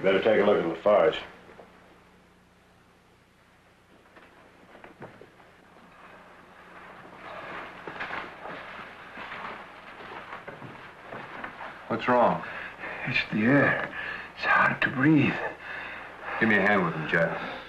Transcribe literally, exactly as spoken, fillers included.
better take a look at Lafarge. What's wrong? It's the air. It's hard to breathe. Give me a hand with him, Jack.